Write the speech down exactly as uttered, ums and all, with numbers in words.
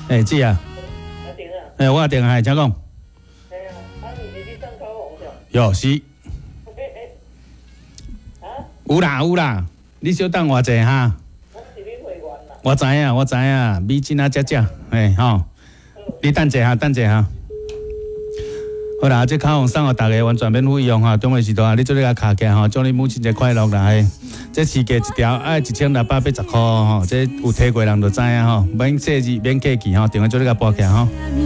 哎，姐啊。 阿定啊。 哎，我阿定啊，请讲。 哎呀，啊，你是去上高雄的？ 有是。 啊？ 有啦有啦，你稍等我者哈。 我是你会员啦。 我知影我知影，美金啊，只只，哎吼。你等者哈，等者哈。好啦，这卡红送互大家完全免费用哈，中午时段你做你个卡价吼，祝你母亲节快乐啦！嘿，这四价一条爱一千六百八十块吼，这有摕过人就知影吼，免设置免客气吼，电话做你个拨起吼。